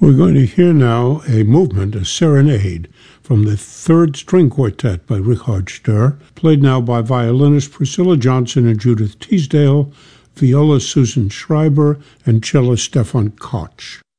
We're going to hear now a movement, a serenade, from the Third String Quartet by Richard Stur, played now by violinist Priscilla Johnson and Judith Teasdale, viola Susan Schreiber, and cellist Stefan Koch.